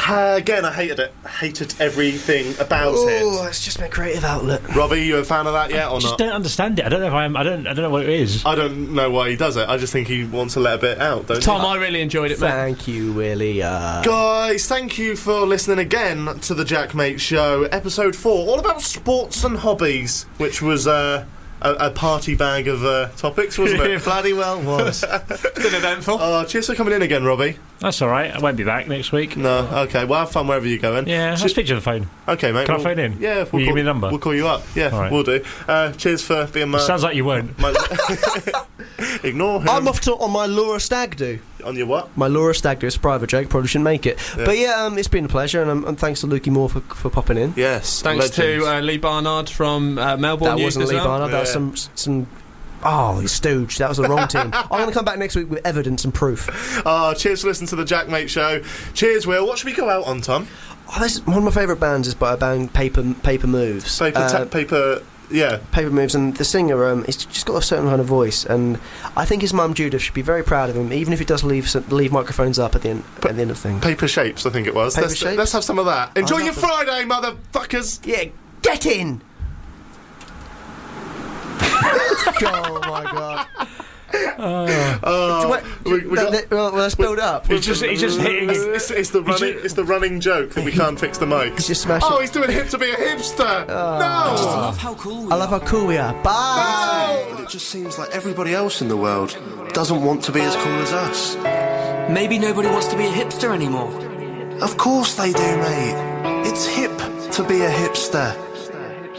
Again, I hated it. Hated everything about it. Oh, it's just my creative outlet. Robbie, you a fan of that yet or I just not? don't understand it. I don't know if I am. I don't know what it is. I don't know why he does it. I just think he wants to let a bit out, don't Tom, you? I really enjoyed it, mate. Thank you, Willie. Guys, thank you for listening again to the Jack Mate Show, episode 4, all about sports and hobbies, which was a party bag of topics, wasn't it? It bloody well was. It's been eventful. Cheers for coming in again, Robbie. That's all right. I won't be back next week. No, okay, well, have fun wherever you're going. Yeah, I'll speak to you on the phone. Okay, mate. Can I phone in? Yeah. Will you give me a number? We'll call you up. Yeah, All right. we'll do. Cheers for being my... Sounds like you won't. Ignore him. I'm off to on my Laura Stag do. On your what? My Laura Stag do. It's a private joke. Probably shouldn't make it. Yeah. But yeah, it's been a pleasure, and thanks to Lukey Moore for popping in. Yes. Thanks legends. to Lee Barnard from Melbourne That News wasn't as Lee well. Barnard. That was some. Oh, stooge. That was the wrong team. I'm going to come back next week with evidence and proof. Cheers for listening to the Jack Mate Show. Cheers, Will. What should we go out on, Tom? One of my favourite bands is by a band Paper Moves. Paper. Yeah. Paper Moves, and the singer, he's just got a certain kind of voice, and I think his mum Judith should be very proud of him, even if he does leave microphones up at the end of things. Paper Shapes, I think it was. Paper Shapes? Let's have some of that. Enjoy love your them. Friday, motherfuckers. Yeah, get in. Oh my god. Let's build up. He's just hitting. It's the running joke that we can't fix the mics. He's just smashing. Oh, he's doing hip to be a hipster. No. I love how cool we I love how cool we are. Bye. But it just seems like everybody else in the world doesn't want to be as cool as us. Maybe nobody wants to be a hipster anymore. Of course they do, mate. It's hip to be a hipster.